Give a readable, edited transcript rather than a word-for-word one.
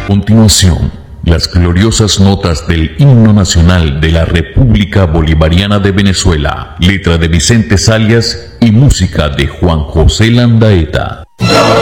Continuación, las gloriosas notas del himno nacional de la República Bolivariana de Venezuela, letra de Vicente Zalias y música de Juan José Landaeta.